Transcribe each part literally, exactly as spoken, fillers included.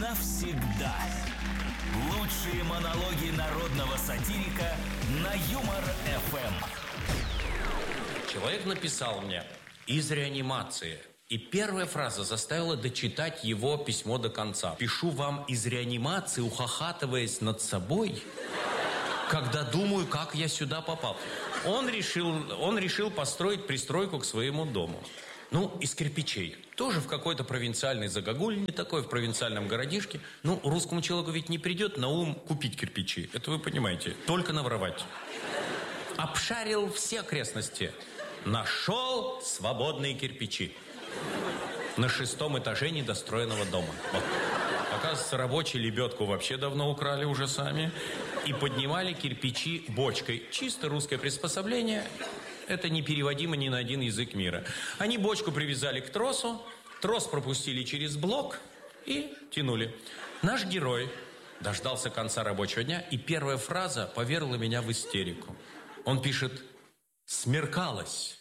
навсегда. Лучшие монологи народного сатирика на Юмор-эф эм. Человек написал мне из реанимации. И первая фраза заставила дочитать его письмо до конца. Пишу вам из реанимации, ухахатываясь над собой, когда думаю, как я сюда попал. Он решил, он решил построить пристройку к своему дому. Ну, из кирпичей. Тоже в какой-то провинциальной загогульне, такой в провинциальном городишке. Ну, русскому человеку ведь не придет на ум купить кирпичи. Это вы понимаете. Только наворовать. Обшарил все окрестности. Нашел свободные кирпичи. На шестом этаже недостроенного дома. Вот. Оказывается, рабочие лебедку вообще давно украли уже сами. И поднимали кирпичи бочкой. Чисто русское приспособление. Это непереводимо ни на один язык мира. Они бочку привязали к тросу, трос пропустили через блок и тянули. Наш герой дождался конца рабочего дня, и первая фраза поверила меня в истерику. Он пишет: «Смеркалось».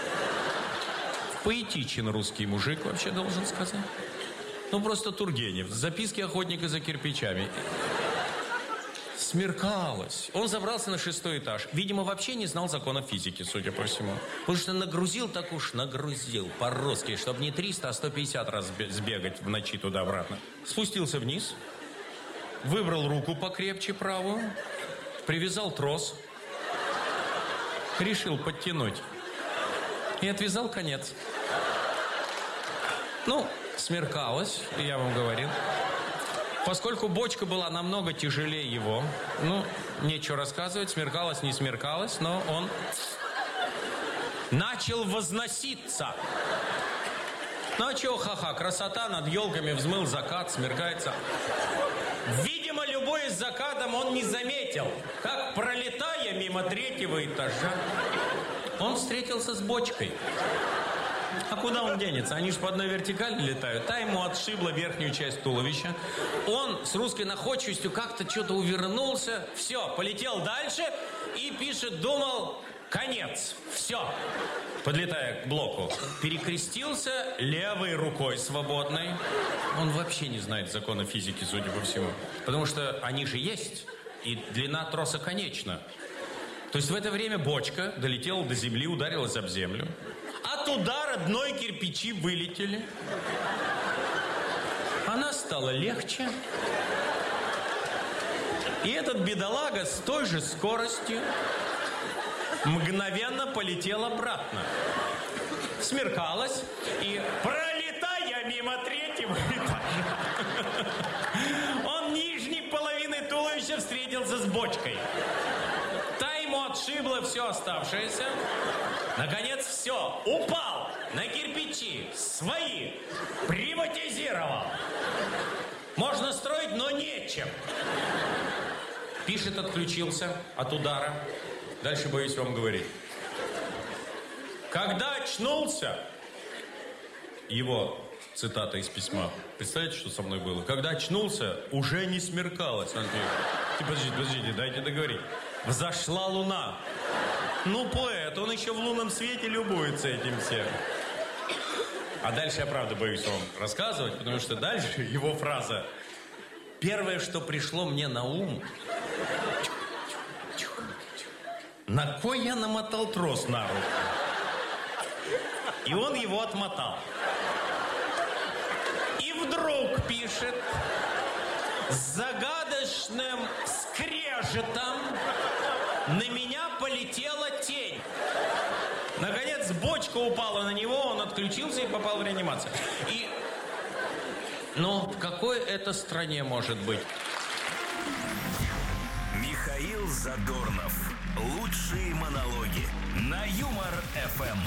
Поэтичен русский мужик, вообще должен сказать. Ну, просто Тургенев. Записки охотника за кирпичами. Смеркалось. Он забрался на шестой этаж. Видимо, вообще не знал законов физики, судя по всему. Потому что нагрузил, так уж нагрузил по-русски, чтобы не триста, а сто пятьдесят раз сбегать в ночи туда-обратно. Спустился вниз, выбрал руку покрепче правую, привязал трос, решил подтянуть и отвязал конец. Ну, смеркалось, я вам говорил. Поскольку бочка была намного тяжелее его, ну, нечего рассказывать, смеркалось, не смеркалось, но он начал возноситься. Ну, а чего, ха-ха, красота, над елками взмыл закат, смеркается. Видимо, любой с закатом он не заметил, как, пролетая мимо третьего этажа, он встретился с бочкой. А куда он денется? Они же по одной вертикали летают. Та ему отшибла верхнюю часть туловища. Он с русской находчивостью как-то что-то увернулся. Все, полетел дальше и пишет, думал, конец. Все. Подлетая к блоку, перекрестился левой рукой свободной. Он вообще не знает закона физики, судя по всему. Потому что они же есть, и длина троса конечна. То есть в это время бочка долетела до земли, ударилась об землю. От удара дной кирпичи вылетели. Она стала легче. И этот бедолага с той же скоростью мгновенно полетел обратно. Смеркалось, и, пролетая мимо третьего этажа, он нижней половиной туловища встретился с бочкой. Та ему отшибла все оставшееся. Наконец, все, упал на кирпичи свои, приватизировал. Можно строить, но нечем. Пишет, отключился от удара. Дальше боюсь вам говорить. Когда очнулся, его цитата из письма. Представляете, что со мной было? Когда очнулся, уже не смеркалось. Он говорит, подождите, подождите, дайте договорить. Взошла луна. Ну, поэт, он еще в лунном свете любуется этим всем. А дальше я, правда, боюсь вам рассказывать, потому что дальше его фраза. Первое, что пришло мне на ум. На кой я намотал трос на руку? И он его отмотал. И вдруг пишет с загадочным скрежетом на меня полетела тень. Наконец бочка упала на него, он отключился и попал в реанимацию. И... Но в какой это стране может быть? Михаил Задорнов. Лучшие монологи на Юмор-эф эм.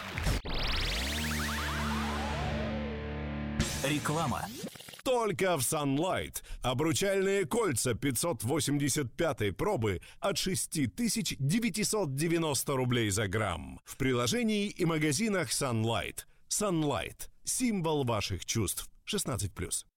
Реклама. Только в Sunlight. Обручальные кольца пятьсот восемьдесят пятой пробы от шесть тысяч девятьсот девяносто рублей за грамм. В приложении и магазинах Sunlight. Sunlight. Символ ваших чувств. шестнадцать плюс.